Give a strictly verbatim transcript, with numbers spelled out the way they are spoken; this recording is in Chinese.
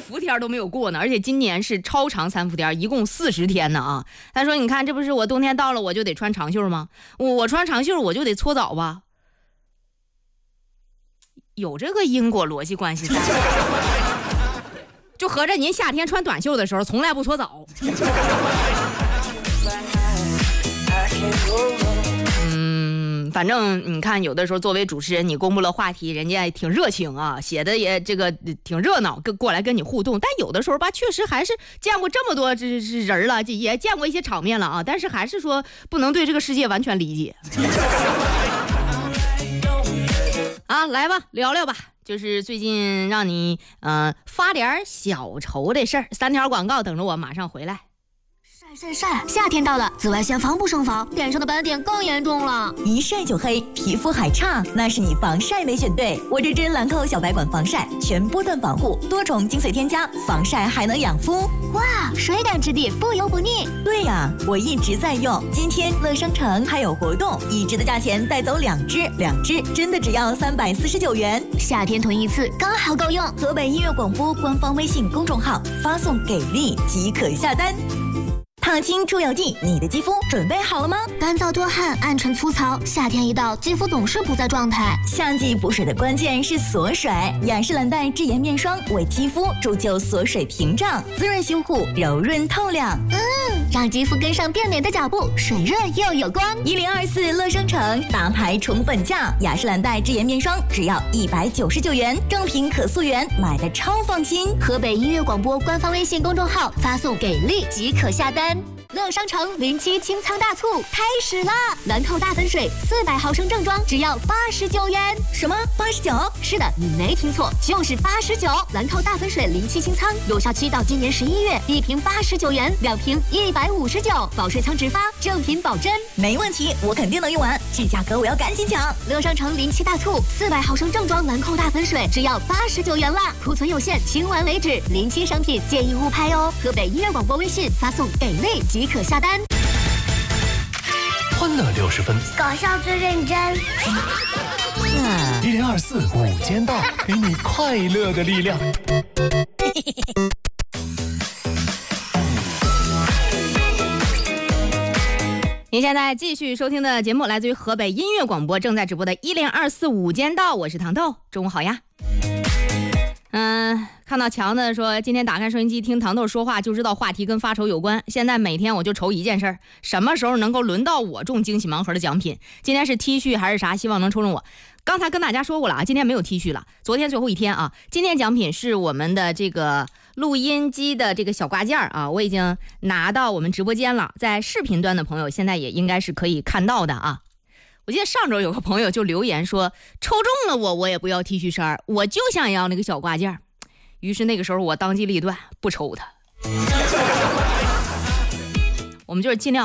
伏天都没有过呢，而且今年是超长三伏天，一共四十天呢啊。他说：“你看，这不是我冬天到了我就得穿长袖吗？我我穿长袖我就得搓澡吧？有这个因果逻辑关系在。就合着您夏天穿短袖的时候从来不搓澡。”嗯，反正你看，有的时候作为主持人，你公布了话题，人家挺热情啊，写的也这个挺热闹，跟过来跟你互动。但有的时候吧，确实还是见过这么多这这人了，也见过一些场面了啊，但是还是说不能对这个世界完全理解。啊，来吧，聊聊吧。就是最近让你呃发点小愁的事儿，三条广告等着我，马上回来。 晒晒晒！夏天到了，紫外线防不胜防，脸上的斑点更严重了。 一晒就黑，皮肤还差，那是你防晒没选对。我这支兰蔻小白管防晒，全波段防护，多重精粹添加，防晒还能养肤。 哇，水感质地，不油不腻。 对呀、啊，我一直在用。今天乐商城还有活动，一支的价钱带走两支，两支真的只要三百四十九元。 夏天囤一次刚好够用。 河北音乐广播官方微信公众号发送给力即可下单。烫青出油剂，你的肌肤准备好了吗？ 干燥多汗，暗沉粗糙，夏天一到，肌肤总是不在状态。 夏季补水的关键是锁水，雅诗兰黛智妍面霜为肌肤铸就锁水屏障，滋润修护，柔润透亮。 嗯，让肌肤跟上变美的脚步，水润又有光。 一零二四乐商城大牌宠本价，雅诗兰黛智妍面霜只要一百九十九元，正品可溯源，买的超放心。 河北音乐广播官方微信公众号发送给力即可下单。乐商城零七清仓大促开始啦！兰蔻大粉水四百毫升正装只要八十九元。 什么八十九？ 是的，你没听错，就是八十九。兰蔻大粉水零七清仓有效期到今年十一月，一瓶八十九元，两瓶一百五十九，保水仓直发，正品保真。 没问题，我肯定能用完，这价格我要赶紧抢！ 乐商城零七大促，四百毫升正装兰蔻大粉水只要八十九元啦，库存有限，清完为止。零七商品建议勿拍哦。河北音乐广播微信发送给力即可下单。 欢乐六十分， 搞笑最认真。 一零二四午间到，给你快乐的力量。 您现在继续收听的节目来自于河北音乐广播正在直播的一零二四午间到，我是糖豆，中午好呀。嗯，看到强子说今天打开收音机听糖豆说话就知道话题跟发愁有关，现在每天我就愁一件事，什么时候能够轮到我中惊喜盲盒的奖品？今天是 T 恤还是啥？希望能抽中我。刚才跟大家说过了啊，今天没有 T 恤了，昨天最后一天啊。今天奖品是我们的这个录音机的这个小挂件啊，我已经拿到我们直播间了，在视频端的朋友现在也应该是可以看到的啊。我记得上周有个朋友就留言说，抽中了我我也不要 T 恤衫，我就想要那个小挂件。于是那个时候我当机立断不抽它，我们就是尽量